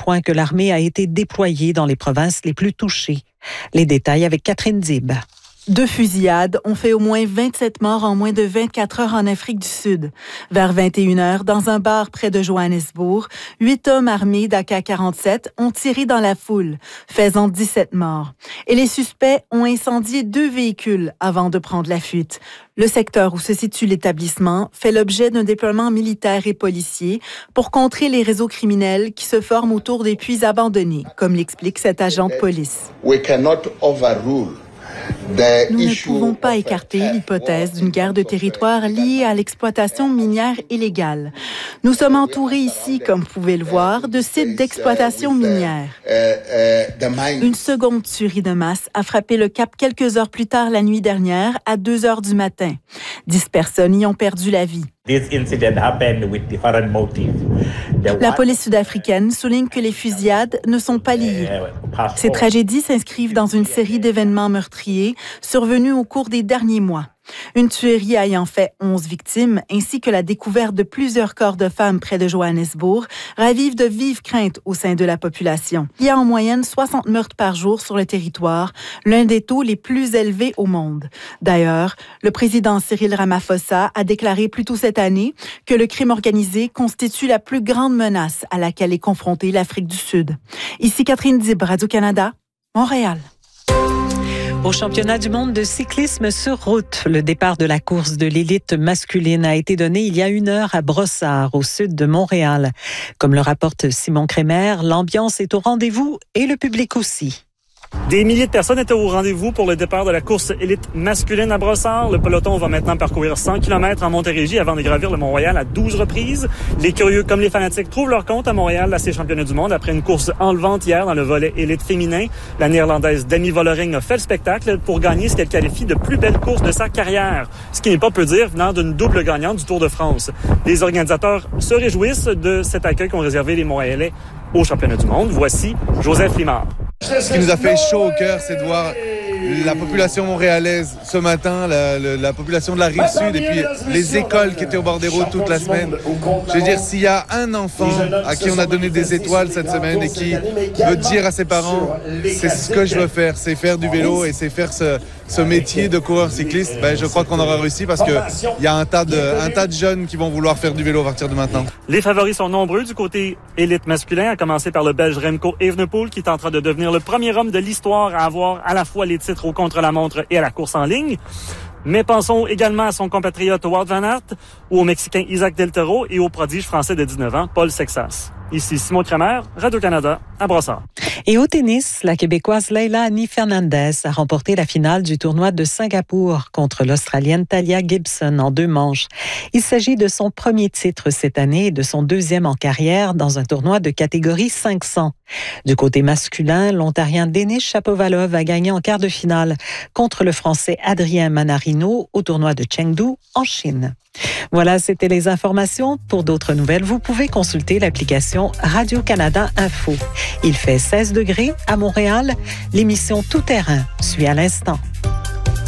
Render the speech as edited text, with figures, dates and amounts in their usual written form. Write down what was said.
point que l'armée a été déployée dans les provinces les plus touchées. Les détails avec Catherine Dib. 2 fusillades ont fait au moins 27 morts en moins de 24 heures en Afrique du Sud. Vers 21h, dans un bar près de Johannesburg, 8 hommes armés d'AK-47 ont tiré dans la foule, faisant 17 morts. Et les suspects ont incendié 2 véhicules avant de prendre la fuite. Le secteur où se situe l'établissement fait l'objet d'un déploiement militaire et policier pour contrer les réseaux criminels qui se forment autour des puits abandonnés, comme l'explique cet agent de police. Nous ne pouvons pas écarter l'hypothèse d'une guerre de territoire liée à l'exploitation minière illégale. Nous sommes entourés ici, comme vous pouvez le voir, de sites d'exploitation minière. Une seconde tuerie de masse a frappé le Cap quelques heures plus tard la nuit dernière, à 2h du matin. 10 personnes y ont perdu la vie. La police sud-africaine souligne que les fusillades ne sont pas liées. Ces tragédies s'inscrivent dans une série d'événements meurtriers survenus au cours des derniers mois. Une tuerie ayant fait 11 victimes, ainsi que la découverte de plusieurs corps de femmes près de Johannesburg, ravivent de vives craintes au sein de la population. Il y a en moyenne 60 meurtres par jour sur le territoire, l'un des taux les plus élevés au monde. D'ailleurs, le président Cyril Ramaphosa a déclaré plus tôt cette année que le crime organisé constitue la plus grande menace à laquelle est confrontée l'Afrique du Sud. Ici Catherine Dib, Radio-Canada, Montréal. Au championnat du monde de cyclisme sur route, le départ de la course de l'élite masculine a été donné il y a 1 heure à Brossard, au sud de Montréal. Comme le rapporte Simon Crémer, l'ambiance est au rendez-vous et le public aussi. Des milliers de personnes étaient au rendez-vous pour le départ de la course élite masculine à Brossard. Le peloton va maintenant parcourir 100 km en Montérégie avant de gravir le Mont-Royal à 12 reprises. Les curieux comme les fanatiques trouvent leur compte à Montréal à ces championnats du monde après une course enlevante hier dans le volet élite féminin. La néerlandaise Demi Vollering a fait le spectacle pour gagner ce qu'elle qualifie de plus belle course de sa carrière. Ce qui n'est pas peu dire venant d'une double gagnante du Tour de France. Les organisateurs se réjouissent de cet accueil qu'ont réservé les Montréalais au championnat du monde. Voici Joseph Limard. Ce qui nous a fait chaud au cœur, c'est de voir la population montréalaise ce matin, la population de la Rive-Sud et puis les écoles qui étaient au bord des routes toute la semaine. Je veux dire, s'il y a un enfant à qui on a donné des étoiles cette semaine et qui veut dire à ses parents « c'est ce que je veux faire, c'est faire du vélo et c'est faire ce métier de coureur cycliste », ben, je crois qu'on aura réussi parce qu'il y a un tas de jeunes qui vont vouloir faire du vélo à partir de maintenant. Les favoris sont nombreux du côté élite masculin, à commencer par le Belge Remco Evenepoel qui tentera de devenir le premier homme de l'histoire à avoir à la fois les titres au contre-la-montre et à la course en ligne. Mais pensons également à son compatriote Wout van Aert ou au Mexicain Isaac Del Toro et au prodige français de 19 ans, Paul Sexas. Ici Simon Crémer, Radio-Canada, à Brossard. Et au tennis, la Québécoise Leila Annie Fernandez a remporté la finale du tournoi de Singapour contre l'Australienne Talia Gibson en 2 manches. Il s'agit de son premier titre cette année et de son 2e en carrière dans un tournoi de catégorie 500. Du côté masculin, l'Ontarien Denis Shapovalov a gagné en quart de finale contre le Français Adrien Manarino au tournoi de Chengdu en Chine. Voilà, c'était les informations. Pour d'autres nouvelles, vous pouvez consulter l'application Radio-Canada Info. Il fait 16 degrés à Montréal. L'émission Tout terrain suit à l'instant.